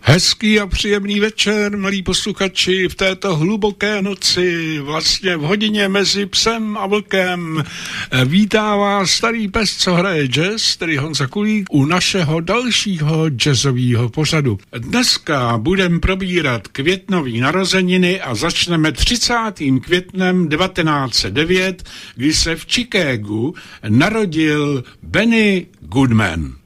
Hezký a příjemný večer, milí posluchači, v této hluboké noci, vlastně v hodině mezi psem a vlkem. Vítá vás starý pes, co hraje jazz, tedy Honza Kulík, u našeho dalšího jazzového pořadu. Dneska budeme probírat květnový narozeniny a začneme 30. květnem 1909, kdy se v Chicagu narodil Benny Goodman.